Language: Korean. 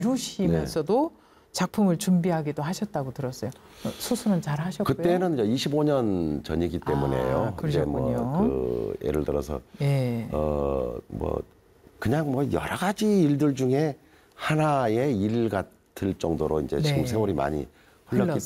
이루시면서도 작품을 준비하기도 하셨다고 들었어요. 수술은 잘 하셨고요. 그때는 이제 25년 전이기 때문에요. 그러셨군요. 이제 뭐 예를 들어서 예. 뭐 그냥 뭐 여러 가지 일들 중에 하나의 일 같을 정도로 이제 지금 세월이 많이 흘렀기